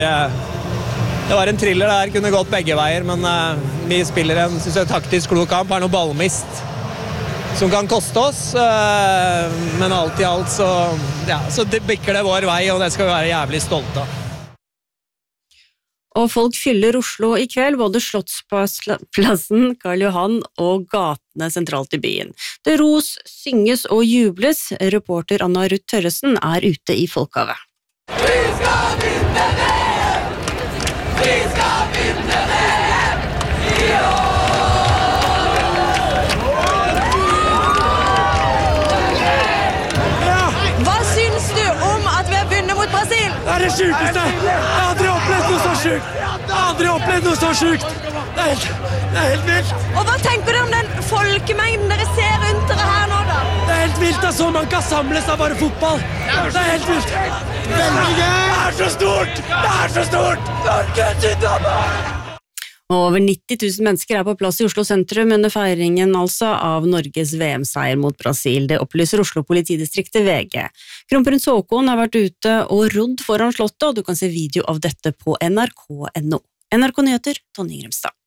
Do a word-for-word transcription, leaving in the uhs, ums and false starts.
Det var en thriller der, kunne gått begge veier, men uh, vi spiller en, synes jeg, taktisk klok kamp, har noe ballmist som kan koste oss, uh, men alt i alt så, ja, så det bikker det vår vei, og det skal vi være jævlig stolte av. Og folk fyller Oslo i kveld, både Slottsplassen, Karl Johan og gatene sentralt i byen. Det ros, synges og jubles. Reporter Anna Ruth Tørresen er ute i folkehavet. Vi skal vinne V M! Vi skal vinne V M! I år! Hva syns du om at vi har vunnet mot Brasil? Det er det sykeste! Jeg har aldri opplevd noe så sykt! Jeg har aldri opplevd noe så sykt! Det er helt, det er helt vilt! Og hva tenker dere om den folkemengden dere ser rundt dere her nå da? Det er helt vilt at så man kan samles av bare fotball! Det er helt vilt! Det er så stort! Det er så stort! Norge til Danmark! Over nitti tusen mennesker er på plass i Oslo sentrum under feiringen altså av Norges V M-seier mot Brasil. Det opplyser Oslo politidistriktet V G. Kronprins Haakon har vært ute og rodd foran slottet, og du kan se video av dette på N R K punktum N O. N R K Nyheter, Tonje Grimstad.